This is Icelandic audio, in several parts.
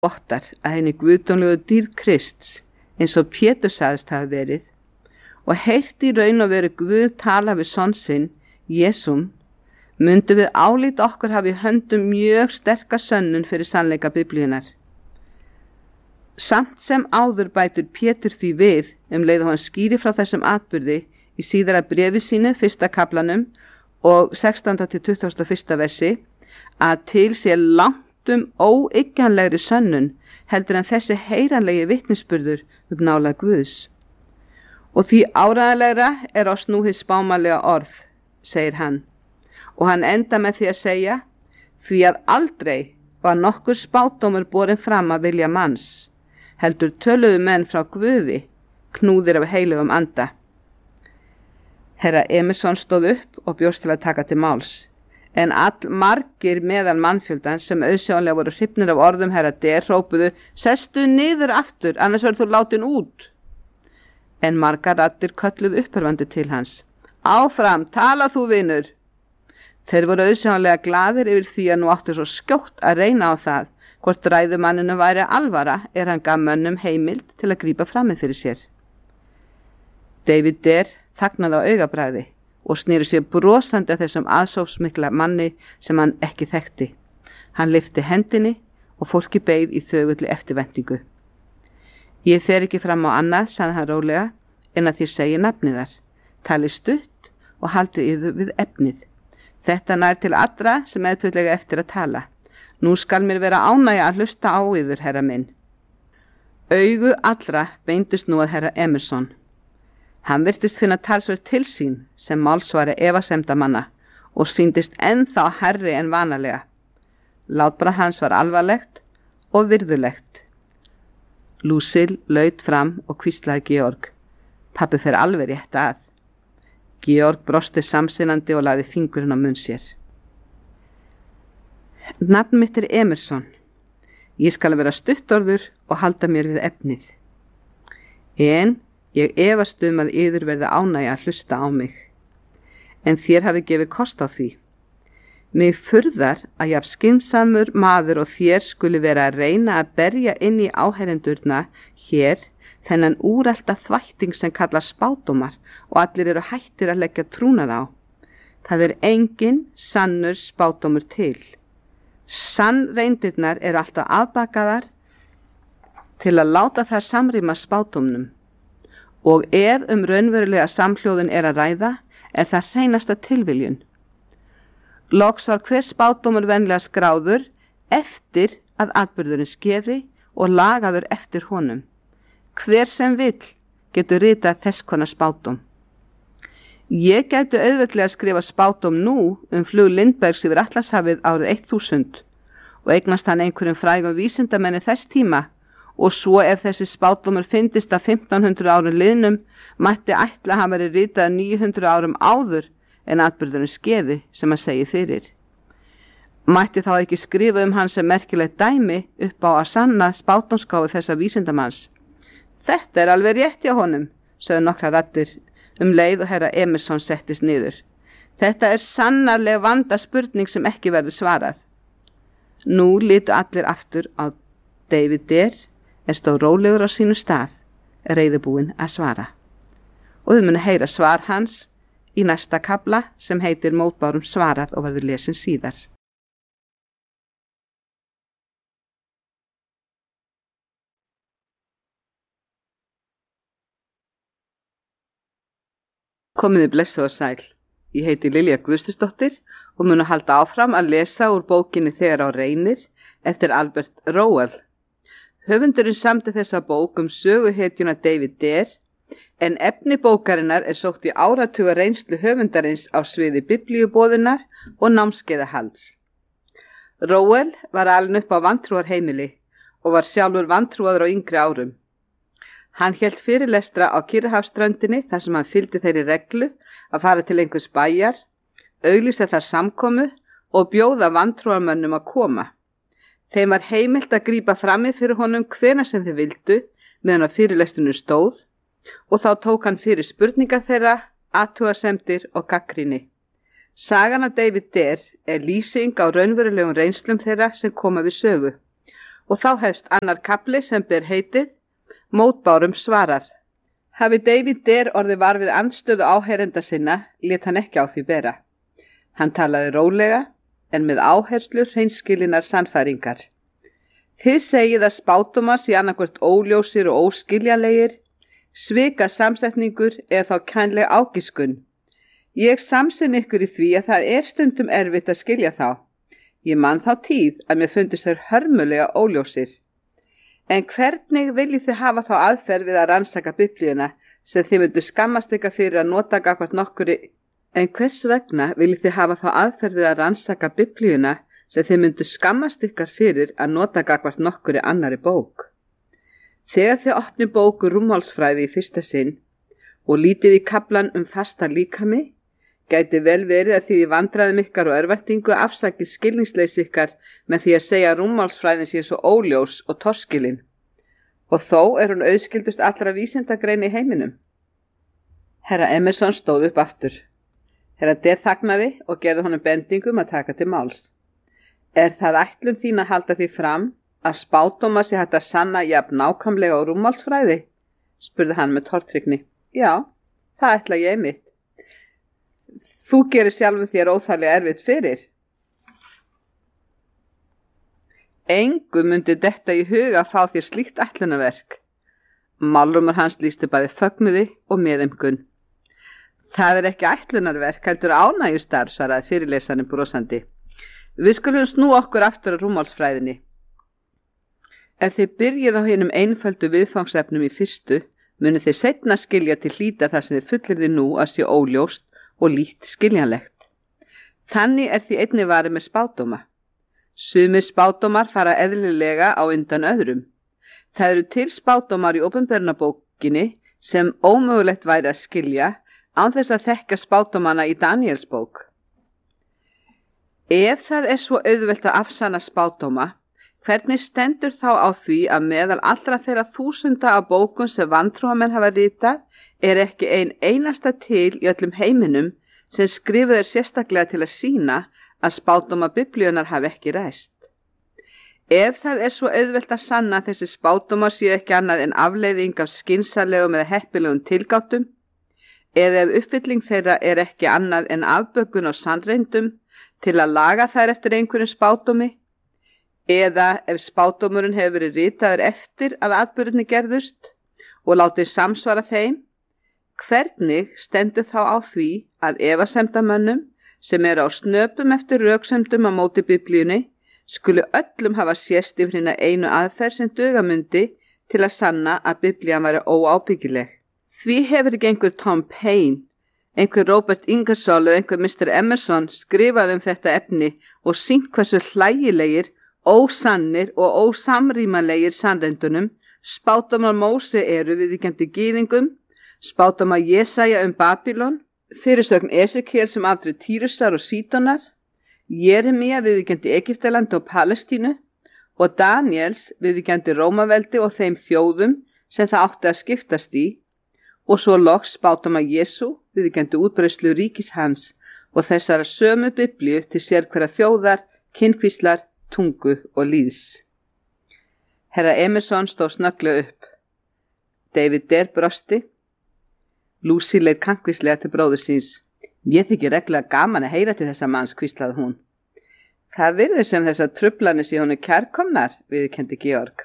vottar að henni guðdómlegu dýrð Krists, eins og Pétur sagðist hafa verið, og heyrt í raun og veru Guð tala við son sinn, Jesúm, mundu við álít okkur hafi í höndum mjög sterka sönnun fyrir sannleika Biblíunar. Samt sem áður bætur Pétur því við, leið og hann skýri frá þessum atburði í síðara bréfi sínu, 1. kaflanum og 16. til 21. versi, að til sé langtum óyggjanlegri sönnun heldur en þessi heyranlegi vitnisburður nálægð Guðs. Og því áreiðanlegra oss nú hið spámanlega orð, segir hann, og hann enda með því að segja, því að aldrei var nokkur spádómur borin fram að vilja manns, heldur töluðu menn frá Guði, knúðir af heilugum anda. Herra Emerson stóð upp og bjóst til að taka til máls, en allmargir meðal mannfjöldans sem auðsjáanlega voru hrifnir af orðum herra Der hrópuðu, sestu niður aftur, annars verður þú látin út. En margar raddir kölluðu uppörvandi til hans, áfram, tala þú vinur. Þeir voru auðsjáanlega glaðir yfir því að nú áttu svo skjótt að reyna á það, hvort ræðumanninu væri alvara hann gaf mönnum heimild til að grípa framið fyrir sér. David Der þagnaði á augabragði og sneri sér brosandi að þessum aðsópsmikla manni sem hann ekki þekkti. Hann lyfti hendinni og fólki beið í þögulli eftirvæntingu. Ég fer ekki fram á annað, sagði hann rólega, en að þér segi nafniðar. Talið stutt og haldið yður við efnið. Þetta nær til allra sem eðtvöldlega eftir að tala. Nú skal mér vera ánægja að hlusta á yður, herra minn. Augu allra beindust nú að herra Emerson. Hann virtist finna talsvert til sín sem málsvari efasemdamanna og sýndist ennþá hærri en vanalega. Látbragð hans var alvarlegt og virðulegt. Lucille laut fram og hvíslaði Georg. Pabbi fer alveg rétt að. Georg brosti samsinnandi og lagði fingurinn á munn sér. Nafn mitt Emerson. Ég skal vera stuttorður og halda mér við efnið. En ég efast að yður verði ánægja að hlusta á mig. En þér hafi gefið kost á því. Mig furðar að jafn skynsamur maður og þér skuli vera að reyna að berja inn í áheyrendurna hér þennan úrelta þvætting sem kallar spádómar og allir eru hættir að leggja trúnað á. Það engin sannur spádómur til. Sannreyndirnar eru alltaf afbakaðar til að láta þær samrýma spádómnum. Og ef raunverulega samhljóðun að ræða, það hreinasta tilviljun. Loks var hver spádómur venlega skráður eftir að atburðurinn skeði og lagaður eftir honum. Hver sem vill getur ritað þess konar spádóm. Ég gæti auðveldlega að skrifa spádóm nú flug Lindbergs yfir Atlantshafið árið 1000 og eignast hann einhverjum frægum vísindamenni þess tíma og svo ef þessi spádómur fyndist að 1500 árum liðnum mætti ætla að hann verið ritað 900 árum áður en atburðurinn skeði sem hann segi fyrir. Mætti þá ekki skrifa hann sem merkilegt dæmi upp á að sanna spádómsgáfu þessa vísindamanns. Þetta alveg rétt hjá honum, sögðu nokkra raddir leið og herra Emerson settist niður. Þetta sannarlega vanda spurning sem ekki verður svarað. Nú litu allir aftur á David Der stóð rólegur á sínu stað, reiðubúinn að svara. Og þau munu heyra svar hans í næsta kafla sem heitir Mótbárum svarað og verður lesin síðar. Komiði blessuð og sæl. Ég heiti Lilja Guðstusdóttir og mun halda áfram að lesa úr bókinni Þegar á reynir eftir Albert Rowell. Höfundurinn samdi þessa bók söguhetjuna David Der, en efni bókarinnar sótt í áratuga reynslu höfundarins á sviði biblíuboðunar og námskeiðahalds. Rowell var alinn upp á vantrúarheimili og var sjálfur vantrúaður á yngri árum. Hann hélt fyrirlestra á Kyrrahafsströndinni þar sem hann fylgdi þeirri reglu að fara til einhvers bæjar, auglýsa þar samkomu og bjóða vantrúarmönnum að koma. Þeim var heimilt að grípa frammi fyrir honum hvenær sem þeir vildu meðan á fyrirlestrinu stóð og þá tók hann fyrir spurningar þeirra, athugasemdir og gagnrýni. Sagan af David Der lýsing á raunverulegum reynslum þeirra sem koma við sögu Og þá hefst annar kafli sem ber heitið Mótbárum svarað. Hafi David Der orðið var við andstöðu áheyrenda sinna, lét hann ekki á því bera. Hann talaði rólega, en með áherslu hreinskilinnar sannfæringar. Þið segið að spádómar sé annarkvort óljósir og óskiljanlegir, svika samsetningur eða þá kænleg ágiskun. Ég samsinn ykkur í því að það stundum erfitt að skilja þá. Ég man þá tíð að mér fundist þeir hörmulega óljósir. En hvernig viljið þið hafa þá aðferð við að rannsaka Biblíuna sem þið myndu skammast ykkar fyrir að nota gagnvart nokkuri? En hvers vegna viljið þið hafa þá aðferð við að rannsaka Biblíuna sem þið myndu skammast ykkar fyrir að nota gagnvart nokkuri annari bók? Þegar þið opni bóku rúmmálsfræði í fyrsta sinn og lítið í kaflan fasta líkami, gæti vel verið að þið í vandræðum ykkar og örvæntingu afsakið skilningsleysi ykkar með því að segja að rúmmálsfræðin sé svo óljós og torskilin. Og þó hún auðskildust allra vísindagreina í heiminum. Herra Emerson stóð upp aftur. Herra Der þagnaði og gerði honum bendingum að taka til máls. Það ætlun þín að halda því fram að spádóma sé hægt að sanna jafn nákvæmlega á rúmmálsfræði? Spurði hann með tortryggni. Já, það ætla ég einmitt. Þú gerir sjálfum þér óþarlega erfitt fyrir. Engum myndi detta í huga að fá þér slíkt ætlunarverk. Málrúmur hans lýsti bæði fögnuði og meðumkunn. Það ekki ætlunarverk, heldur ánægjustarf, svaraði fyrirlesaninn brosandi. Við skulum snú okkur aftur á rúmmálsfræðinni. Ef þið byrjið á hinum einföldu viðfangsefnum í fyrstu, munið þið seinna skilja til hlítar þar sem þið fullyrði nú að sé óljóst og lítt skiljanlegt. Þannig því einnig varið með spádóma. Sumir spádómar fara eðlilega á undan öðrum. Það eru til spádómar í Opinberunarbókinni sem ómögulegt væri að skilja án þess að þekka spádómana í Danielsbók. Ef það svo auðvelt að afsanna spádóma, hvernig stendur þá á því að meðal allra þeirra þúsunda af bókum sem vantrúamenn hafa ritað ekki einasta til í öllum heiminum sem skrifuð sérstaklega til að sýna að spádóma Biblíunar hafi ekki ræst. Ef það svo auðvelt að sanna að þessi spádómar séu ekki annað en afleiðing af skynsamlegum eða heppilegum tilgáttum, eða ef uppfylling þeirra ekki annað en afbökun á sannreyndum til að laga þær eftir einhverjum spádómi, eða ef spádómurinn hefur verið ritaður eftir að atburðirnir gerðust og látið samsvara þeim, hvernig stendur þá á því að efasemdamönnum sem á snöpum eftir röksemdum á móti Biblíunni skulu öllum hafa sést yfir hina einu aðferð sem dugamundi til að sanna að Biblían væri óábyggileg. Því hefur ekki einhver Tom Paine, einhver Robert Ingersoll eða einhver Mr. Emerson skrifað þetta efni og sýnt hversu hlægilegir, ósannir og ósamrýmanlegir sannreyndunum spádómar Móse viðvíkjandi gyðingum, spádómar Jesaja Babylon, fyrirsögn Esekiel sem afdrif Týrusar og Sídonar, Jeremía viðvíkjandi Egyptalandi og Palestínu og Daniels viðvíkjandi Rómaveldi og þeim þjóðum sem það átti að skiptast í, og svo loks spádómar Jesú viðvíkjandi útbreiðslu ríkis hans og þessara sömu Biblíu til sérhverja þjóðar, kynhvíslar, tungu og líðs. Herra Emerson stóð snögglega upp. David Der brosti. Lucy leit kankvíslega til bróður síns. Ég þykir reglulega gaman að heyra til þessa manns, hvíslaði hún. Það virðist sem þessar truflanir sé honum kærkomnar, viðurkenndi Georg.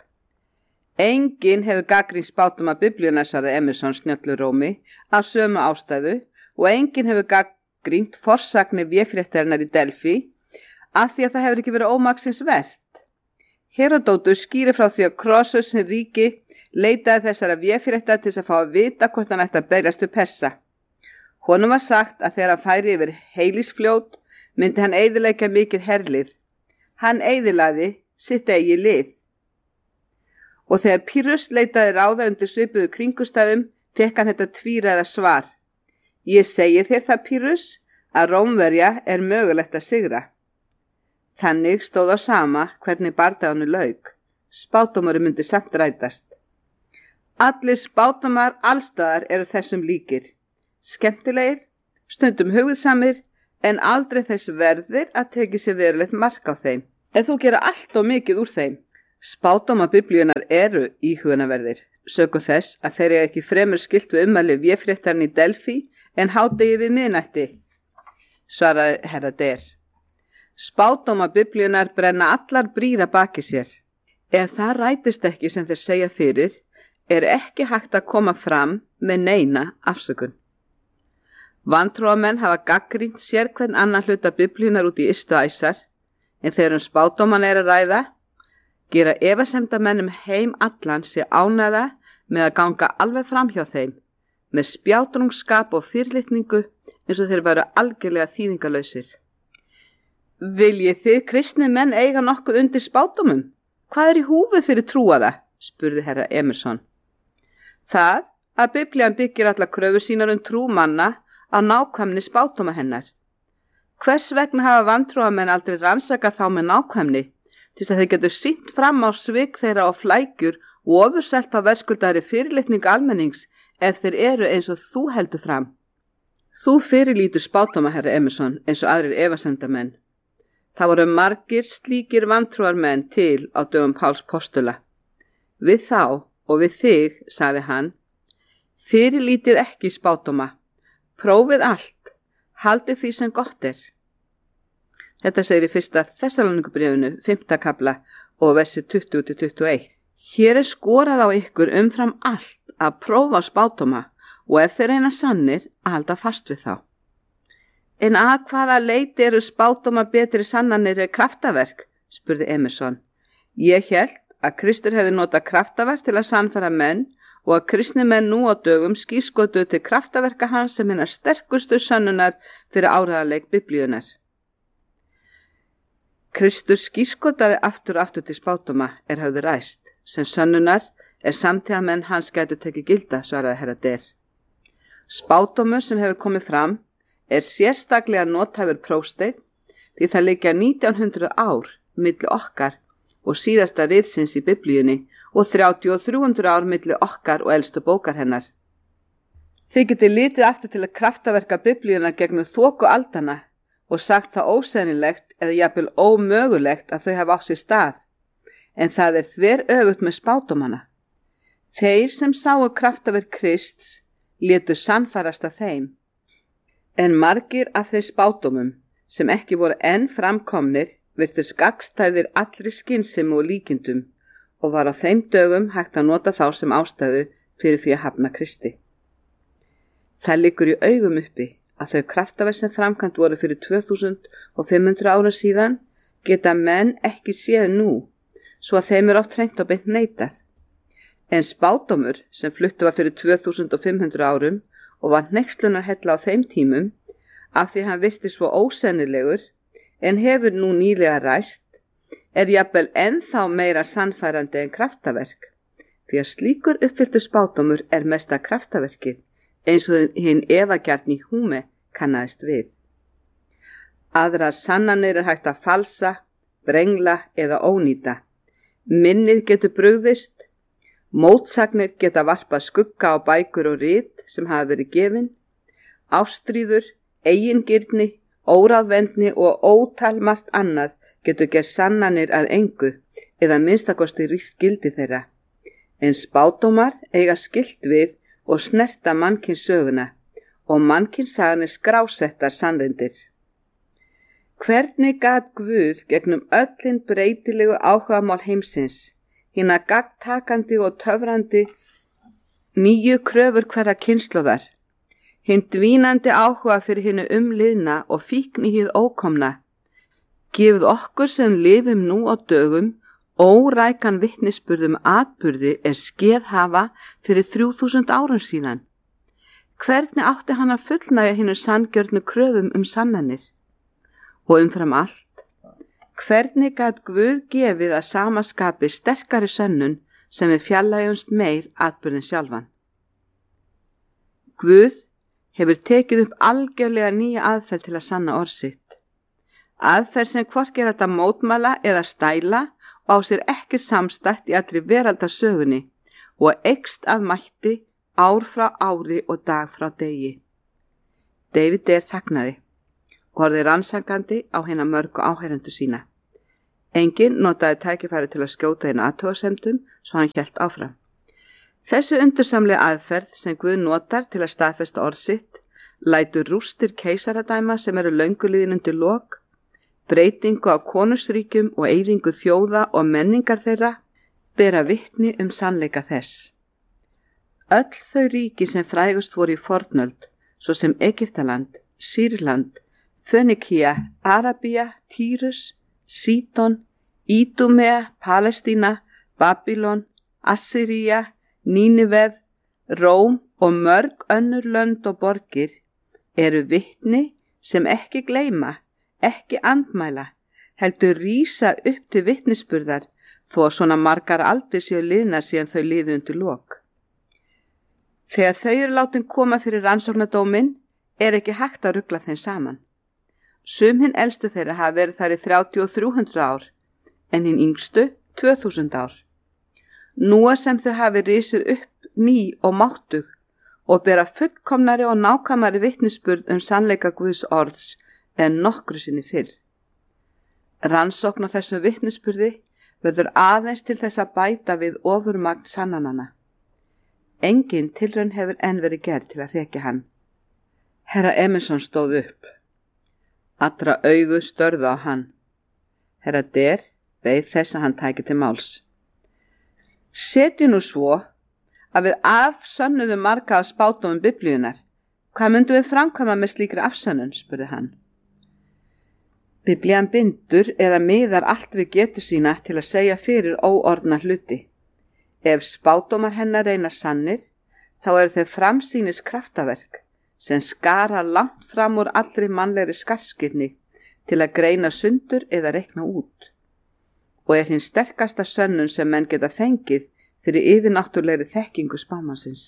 Enginn hefur gagnrýnt spádóma Biblíunnar, svaraði Emerson snjöllur rómi, af sömu ástæðu, og enginn hefur gagnrýnt forsagnir véfréttarinnar í Delfí, af því að það hefur ekki verið ómaksins vert. Herodótus skýrir frá því að Krossus hinn ríki leitaði þessara véfrétta til að fá að vita hvort hann ætti að berjast við Persa. Honum var sagt að þegar hann færi yfir Heilisfljót myndi hann eyðileggja mikið herlið. Hann eyðilagði sitt eigið lið. Og þegar Pyrrhus leitaði ráða undir svipuðu kringustæðum, fékk hann þetta tvíræða svar. Ég segi þér það, Pyrrhus, að Rómverja mögulegt að sigra. Þannig stóð á sama hvernig bardaganum lauk. Spádómurinn myndi samt rætast. Allir spádómar allstaðar eru þessum líkir. Skemmtilegir, stundum hugðsamir, en aldrei þess verðir að teki sér verulegt mark á þeim. Ef þú gera allt og mikið úr þeim, Spádómar Biblíunnar eru íhugunarverðir, sökum þess að þeir eru ekki fremur skylt við ummæli véfréttarinn í Delfí en hádegi við miðnætti, svaraði herra Der. Spádómar Biblíunnar brenna allar brýr að baki sér. Ef það rætist ekki sem þeir segja fyrir, ekki hægt að koma fram með neina afsökun. Vantrúamenn hafa gagnrýnt sérhvern annan hluta Biblíunnar út í ystu æsar, en þegar spádómana að ræða, gera efasemdamenn heim allan sé ánægða með að ganga alveg fram hjá þeim, með spjátrungskap og fyrirlitningu eins og þeir væru algjörlega þýðingarlausir. Viljið þið kristni menn eiga nokkuð undir spádómum? Hvað í húfi fyrir trúaða? Spurði herra Emerson. Það að Biblían byggir allar kröfur sínar trú manna á nákvæmni spádóma hennar. Hvers vegna hafa vantrúamenn aldrei rannsakað þá með nákvæmni, til að þeir getur sýnt fram á svik þeirra og flækjur og ofurselt á verðskuldari fyrirlitning almennings ef þeir eru eins og þú heldur fram. Þú fyrirlítur spádóma, herra Emerson, eins og aðrir efasemdamenn. Það voru margir slíkir vantrúarmenn til á dögum Páls postula. Við þá og við þig, sagði hann, fyrirlítið ekki spádóma, prófið allt, haldið því sem gott er. Þetta segir í 1. Þessalóníkubréfinu, 5. kafla og versi 20-21. Hér skorað á ykkur umfram allt að prófa spádóma og ef þeir reyna sannir að halda fast við þá. En að hvaða leyti eru spádóma betri sannanir kraftaverk, spurði Emerson. Ég hélt að Kristur hefði notað kraftaverk til að sannfæra menn og að kristni menn nú á dögum skírskotuðu til kraftaverka hans sem hinnar sterkustu sönnunar fyrir áreiðanleik Biblíunnar. Kristur skírskotaði aftur og aftur til spádóma höfðu ræst, sem sönnunar samtíða menn hans gætu tekið gilda, svaraði herra Der. Spádómur sem hefur komið fram sérstaklega nothæfur prófsteinn því það liggja 1900 ár milli okkar og síðasta ritsins í Biblíunni og 300 ár milli okkar og elstu bókar hennar. Þið getið litið aftur til að kraftaverka Biblíunnar gegnum þoku aldanna og sagt það ósennilegt eða jafnvel ómögulegt að þau hafa á sér stað, en það þver öfugt með spádómana. Þeir sem sáu kraftaverk Krists létu sannfærast af þeim, en margir af þeir spádómum sem ekki voru enn framkomnir virtust gagnstæðir allri skynsemi og líkindum og var á þeim dögum hægt að nota þá sem ástæðu fyrir því að hafna Kristi. Það liggur í augum uppi að þau kraftaverk sem framkvæmt voru fyrir 2500 árum síðan geta menn ekki séð nú, svo að þeim oft hreint og beint neitað. En spádómur sem fluttu var fyrir 2500 árum og var hneykslunarhella á þeim tímum af því hann virti svo ósennilegur en hefur nú nýlega ræst, jafnvel ennþá meira sannfærandi en kraftaverk, því að slíkur uppfylltur spádómur mesta kraftaverkið, eins og hinn efagjarni Húme kannaðist við. Aðrar sannanir hægt að falsa, brengla eða ónýta. Minnið getur brugðist, mótsagnir geta varpað skugga á bækur og rit sem hafa verið gefin, ástríður, eigingirni, óráðvendni og ótalmargt annað getur gert sannanir að engu eða minnstakosti ríkt gildi þeirra. En spádómar eiga skylt við og snerta mannkynssöguna og mannkynsagan skrásettar sannreindir. Hvernig gat Guð gegnum öllin breytilegu áhugamál heimsins, hina gagntakandi og töfrandi nýju kröfur hverra kynslóðar, hinn dvínandi áhuga fyrir hinu umliðna og fíkn í hið ókomna, gefið okkur sem lifum nú á dögum órækan vitnisburðum atburði skeð hafa fyrir 3000 árum síðan. Hvernig átti hann að fullnægja hinu sanngjörnu kröfum sannanir? Og umfram allt, hvernig gat Guð gefið að sama skapi sterkari sönnun sem við fjarlægjumst meir atburðin sjálfan? Guð hefur tekið upp algjörlega nýja aðferð til að sanna orð sitt. Aðferð sem hvorki hægt að mótmæla eða stæla og á sér ekki samstætt í allri veraldarsögunni og eykst að mætti ár frá ári og dag frá degi. David þagnaði og horfði rannsakandi á hina mörgu áheyrendur sína. Enginn notaði tækifæri til að skjóta inn athugasemdum, svo hann hélt áfram. Þessi undursamlega aðferð sem Guð notar til að staðfesta orð sitt lætur rústir keisaradæma sem eru löngu liðin undir lok, breytingu á konungsríkjum og eyðingu þjóða og menningar þeirra bera vitni sannleika þess. Öll þau ríki sem frægust voru í fornöld, svo sem Egyptaland, Sýrland, Fönikía, Arabía, Týrus, Sídon, Ídumea, Palestína, Babylon, Assyría, Nínive, Róm og mörg önnur lönd og borgir eru vitni sem ekki gleyma, ekki andmæla, heldur rísa upp til vitnisburðar þó að svona margar aldir séu liðnar síðan þau liðu undir lok. Þegar þau eru látin koma fyrir rannsóknardóminn ekki hægt að rugla þeim saman. Sum hinn elstu þeirra hafa verið þar í 3300 ár, en hinn yngstu 2000 ár. Nú sem þau hafi risið upp ný og máttug og bera fullkomnari og nákvæmari vitnisburð sannleika Guðs orðs en nokkru sinni fyrr. Rannsókn á þessum vitnisburði verður aðeins til þess að bæta við ofurmagn sannanana. Engin tilraun hefur enn verið gerð til að hrekja hann. Herra Emerson stóð upp. Allra augu störðu á hann. Herra Der beið þess að hann tæki til máls. Setju nú svo að við afsönnuðum marga af spádómum Biblíunnar. Hvað myndum við framkvæma með slíkri afsönnun, spurði hann. Biblían bindur eða miðar allt við getu sína til að segja fyrir óorðna hluti. Ef spádómar hennar reyna sannir, þá eru þeir framsýnis kraftaverk sem skara langt fram úr allri mannlegri skarðskynni til að greina sundur eða reikna út. Og hinn sterkasta sönnun sem menn geta fengið fyrir yfirnáttúrlegri þekkingu spámannsins.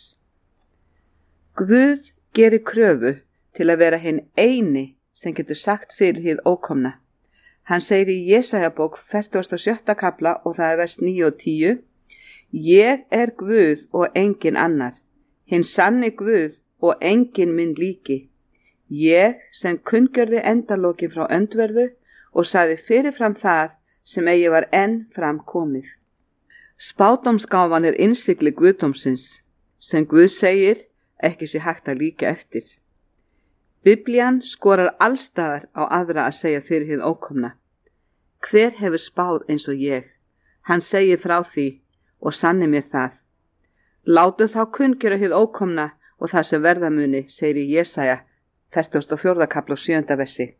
Guð gerir kröfu til að vera hinn eini sem getur sagt fyrir hið ókomna. Hann segir í Jesajabók 47. kapla og það er vers 9 og 10: Ég er Guð og engin annar, hinn sanni Guð og engin minn líki. Ég sem kunngjörði endalokin frá öndverðu og sagði fyrirfram það sem eigi var enn fram komið. Spádómsgáfan er innsigli Guðdómsins, sem Guð segir ekki sé hægt að líka eftir. Biblían skorar allstaðar á aðra að segja fyrir hið ókomna. Hver hefur spáð eins og ég? Hann segir frá því og sanni mér það. Látu þá kunngjöra hið ókomna og það sem verða muni, segir í Jesaja 44. kapla og 7. versi.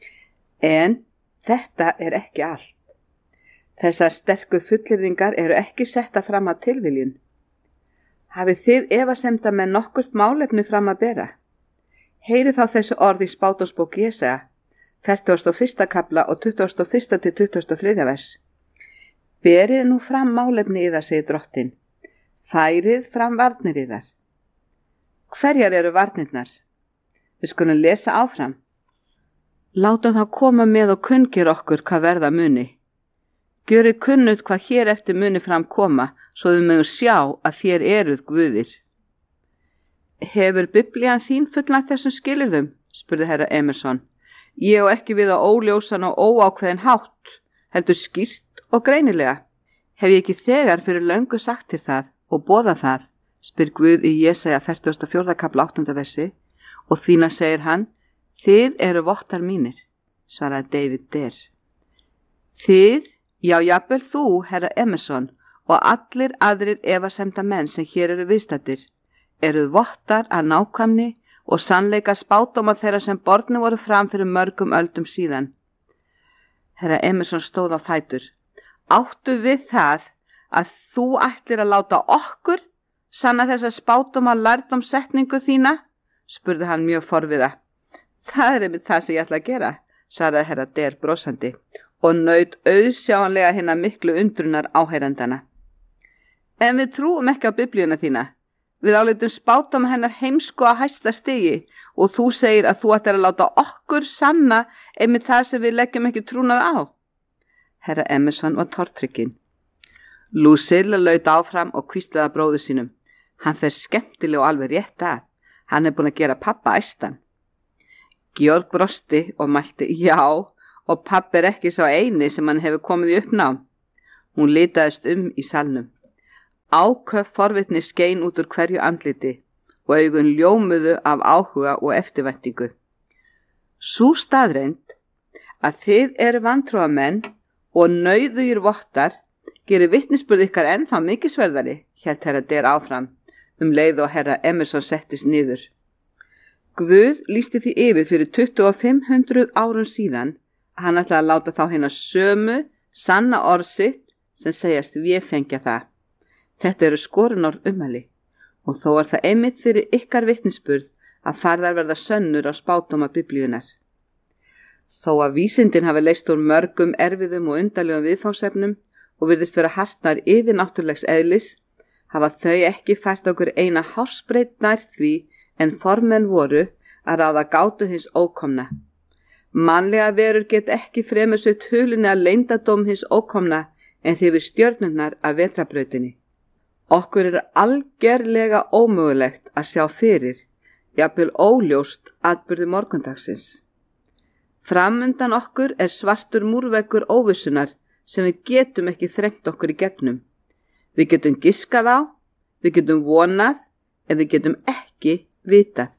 En þetta er ekki allt. Þessar sterku fullyrðingar eru ekki setta fram að tilviljun. Hafið þið efasemda með nokkurt málefni fram að bera? Heyrið þá þessu orð í spádómsbók Jesaja 41. kapla og 21. til 23. vers. Berið nú fram málefni yðar, segir drottinn. Færið fram varnir yðar. Hverjar eru varnirnar? Við skulum lesa áfram. Látum þá koma með og kunngera okkur hvað verða muni. Gjörið kunnugt hvað hér eftir muni fram koma, svo við mögum sjá að þér eruð guðir. Hefur Biblían þín fullnægt þessum skilyrðum? Spurði herra Emerson. Ég á ekki við á óljósan og óákveðin hátt, heldur skýrt og greinilega. Hef ég ekki þegar fyrir löngu sagt þér það og boðað það, spyr Guð í Jesaja 44. kapla 8. versi, og þína segir hann, þið eru vottar mínir, svaraði David Der. Þið, já, jafnvel þú, herra Emerson, og allir aðrir efasemda menn sem hér eru viðstaddir, eruð vottar að nákvæmni og sannleika spádóma þeirra sem bornir voru fram fyrir mörgum öldum síðan. Herra Emerson stóð á fætur. Áttu við það að þú ætlir að láta okkur sanna þessa spádóma lærdómssetningu þína? Spurði hann mjög forviða. Það er einmitt það sem ég ætla að gera, svaraði herra Der brosandi og naut auðsjáanlega hinna miklu undrunar áheyrandana. En við trúum ekki á Biblíuna þína. Við áleitum spádóma hennar heimsku á hæsta stigi og þú segir að þú ættir að láta okkur sanna einmitt það sem við leggjum ekki trúnað á. Herra Emerson var tortrygginn. Lucilla laut áfram og hvíslaði að bróður sínum. Hann fer skemmtilega og alveg rétt að. Hann er búin að gera pappa æstan. Georg brosti og mælti já og pabbi ekki sá eini sem hann hefur komið í uppnám. Hún litaðist í salnum. Áköf forvitni skein út úr hverju andliti og augun ljómuðu af áhuga og eftirvæntingu. Sú staðreynd að þið eru vantrúarmenn og nauðugir vottar gerir vitnisburð ykkar ennþá mikilsverðari, hélt herra Dare áfram, leið og herra Emerson settist niður. Guð lýsti því yfir fyrir 2500 árum síðan að hann ætlaði að láta þá hina sömu sanna orð sitt sem segjast véfengja það. Þetta eru skorunorð ummæli og þó er það einmitt fyrir ykkar vitnisburð að færðar verða sönnur á spádóma Biblíunnar. Þó að vísindin hafi leyst úr mörgum erfiðum og undarlegum viðfangsefnum og virðist vera hartnar yfirnáttúrlegs eðlis, hafa þau ekki fært okkur eina hársbreyt nær því en formenn voru að ráða gátu hins ókomna. Mannlega verur get ekki fremur sveitt hulunni að leyndadóm hins ókomna en hrifir stjörnurnar af vetrarbrautinni. Okkur er algerlega ómögulegt að sjá fyrir, jafnvel óljóst atburði morgundagsins. Framundan okkur er svartur múrveggur óvissunar sem við getum ekki þrengt okkur í gegnum. Við getum giskað á, við getum vonað, en við getum ekki vitað.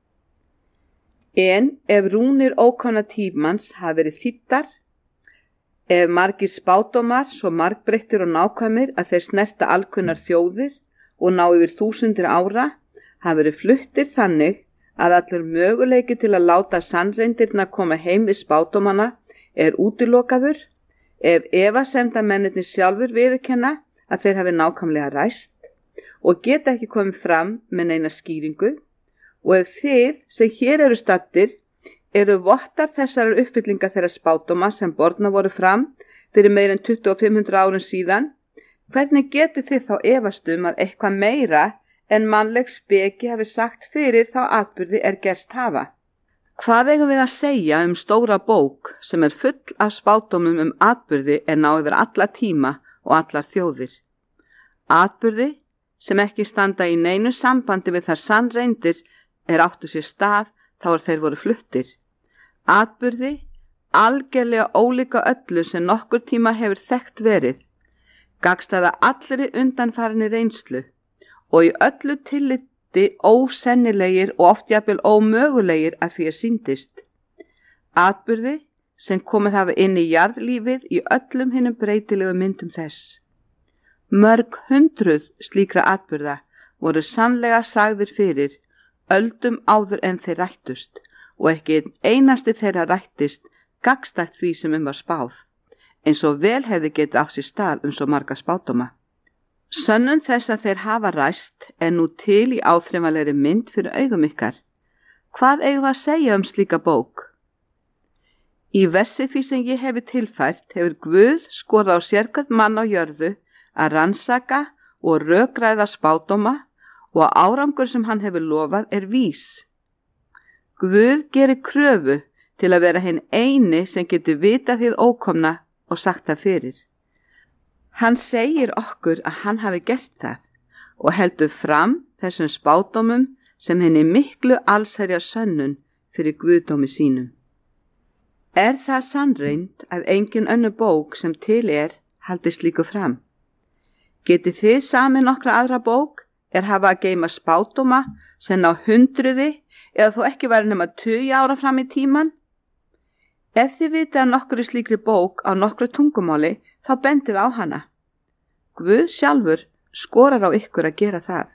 En ef rúnir ókomna tímans hafa verið þýddar, ef margir spádómar svo margbreyttir og nákvæmir að þeir snerta alkunnar þjóðir og ná yfir þúsundir ára, hafa verið fluttir þannig að allur möguleiki til að láta sannreindirnar koma heim við spádómana er útilokaður, ef efasemdamennirnir sjálfur viðurkenna að þeir hafi nákvæmlega ræst og geta ekki komið fram með neina skýringu, og ef þið sem hér eru stattir eru vottar þessarar uppfyllinga þeirra spádóma sem borna voru fram fyrir meir en 2500 árum síðan, hvernig getið þið þá efast að eitthvað meira en mannleg speki hafi sagt fyrir þá atburði er gerst hafa? Hvað eigum við að segja stóra bók sem er full af spádómum atburði er ná yfir alla tíma og allar þjóðir? Atburði sem ekki standa í neinu sambandi við þar sannreindir er áttu sér stað þá þeir voru fluttir. Atburði algerlega ólíka öllu sem nokkur tíma hefur þekkt verið, gagnstæða allri undanfarinni reynslu og í öllu tilliti ósennilegir og oft jafnvel ómögulegir að því sýndist. Atburði sem komið hafa inn í jarðlífið í öllum hinum breytilegu myndum þess. Mörg hundruð slíkra atburða voru sannlega sagðir fyrir öldum áður en þeir rættust og ekki einasti þeirra rættist gagnstætt því sem var spáð, eins og vel hefði getið á sér stað svo marga spádóma. Sönnun þess að þeir hafa ræst er nú til í áþreifanlegri mynd fyrir augum ykkar. Hvað eigum við að segja slíka bók? Í versi því sem ég hefi tilfært hefur Guð skorað á sérhvern mann á jörðu að rannsaka og rökræða spádóma og að árangur sem hann hefur lofað er vís. Guð gerir kröfu til að vera hinn eini sem getur vitað hið ókomna og sagt það fyrir. Hann segir okkur að hann hafi gert það og heldur fram þessum spádómum sem henni miklu allsherja sönnun fyrir guðdómi sínum. Er það sannreind að engin önnur bók sem til haldi slíku fram? Getið þið samið nokkra aðra bók hafa að geyma spádóma sem ná hundruði eða þó ekki væri nema 20 ára fram í tíman? Ef þið vitið að nokkru slíkri bók á nokkru tungumáli, þá bendið á hana. Guð sjálfur skorar á ykkur að gera það.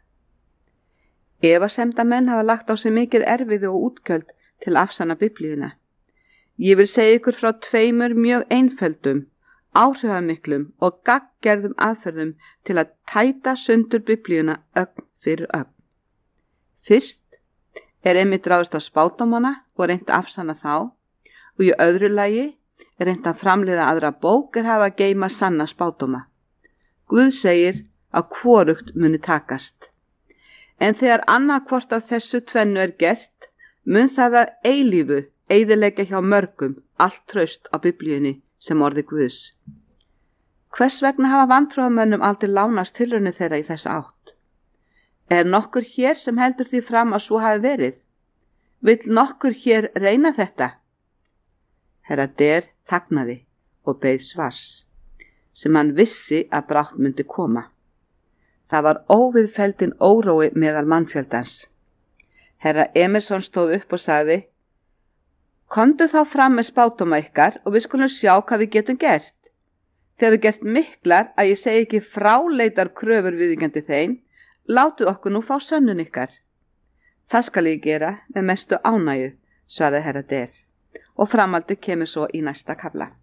Efasemdamenn hafa lagt á sig mikið erfiði og útgjöld til að afsanna Biblíuna. Ég vil segja ykkur frá 2 mjög einföldum, áhrifamiklum og gagngerðum aðferðum til að tæta sundur Biblíuna ögn fyrir ögn. Fyrst einmitt ráðist á spádómana og reynt að afsanna þá, og í öðru lagi reynt að framleiða aðra bók hafa að geyma sanna spádóma. Guð segir að hvorugt muni takast. En þegar annað hvort af þessu tvennu gert, mun það að eilífu eyðileggja hjá mörgum allt traust á Biblíunni sem orði Guðs. Hvers vegna hafa vantrúarmönnum aldrei lánast tilraunir þeirra í þessa átt? Er nokkur hér sem heldur því fram að svo hafi verið? Vill nokkur hér reyna þetta? Herra Dare þagnaði og beið svars, sem hann vissi að brátt myndi koma. Það var óviðfelldinn órói meðal mannfjöldans. Herra Emerson stóð upp og sagði: Komdu þá fram með spádóma ykkar og við skulum sjá hvað við getum gert. Þið hafið gert miklar að ég segi ekki fráleitar kröfur viðvíkjandi þeim, látið okkur nú fá sönnun ykkar. Það skal ég gera með mestu ánægju, svaraði herra Der, og framhaldið kemur svo í næsta kafla.